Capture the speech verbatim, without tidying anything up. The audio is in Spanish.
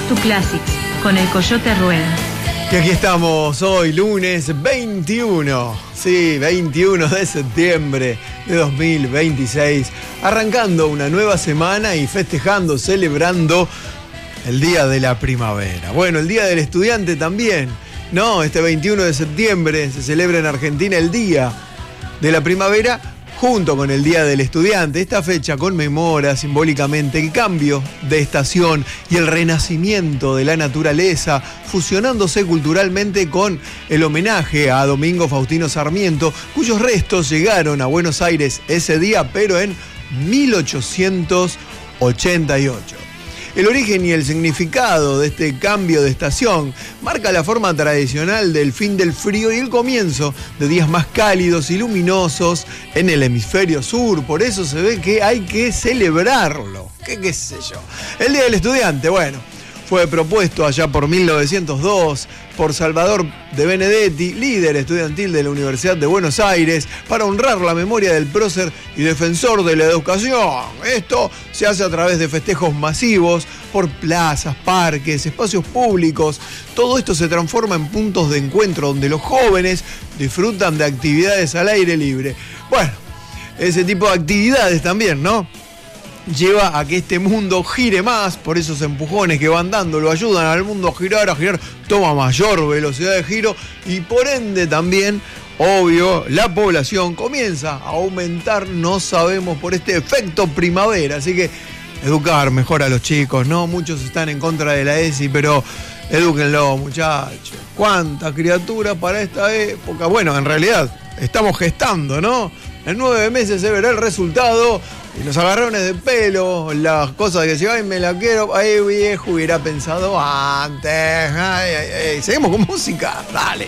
to Classics con el Coyote Rueda. Y aquí estamos hoy, lunes veintiuno, sí, veintiuno de septiembre de dos mil veintiséis, arrancando una nueva semana y festejando, celebrando el Día de la Primavera. Bueno, el Día del Estudiante también, ¿no? Este veintiuno de septiembre se celebra en Argentina el Día de la Primavera, junto con el Día del Estudiante. Esta fecha conmemora simbólicamente el cambio de estación y el renacimiento de la naturaleza, fusionándose culturalmente con el homenaje a Domingo Faustino Sarmiento, cuyos restos llegaron a Buenos Aires ese día, pero en mil ochocientos ochenta y ocho. El origen y el significado de este cambio de estación marca la forma tradicional del fin del frío y el comienzo de días más cálidos y luminosos en el hemisferio sur. Por eso se ve que hay que celebrarlo. ¿Qué, qué sé yo? El Día del Estudiante, bueno, fue propuesto allá por mil novecientos dos por Salvador de Benedetti, líder estudiantil de la Universidad de Buenos Aires, para honrar la memoria del prócer y defensor de la educación. Esto se hace a través de festejos masivos por plazas, parques, espacios públicos. Todo esto se transforma en puntos de encuentro donde los jóvenes disfrutan de actividades al aire libre. Bueno, ese tipo de actividades también, ¿no?, lleva a que este mundo gire más, por esos empujones que van dando, lo ayudan al mundo a girar, a girar, toma mayor velocidad de giro y por ende también, obvio, la población comienza a aumentar, no sabemos, por este efecto primavera. Así que educar mejor a los chicos, ¿no? Muchos están en contra de la ESI, pero edúquenlo, muchachos. ¿Cuántas criaturas para esta época? Bueno, en realidad estamos gestando, ¿no? En nueve meses se verá el resultado. Y los agarrones de pelo, las cosas que se ay, me la quiero, ay viejo, hubiera pensado antes. Ay, ay, ay. Seguimos con música, dale.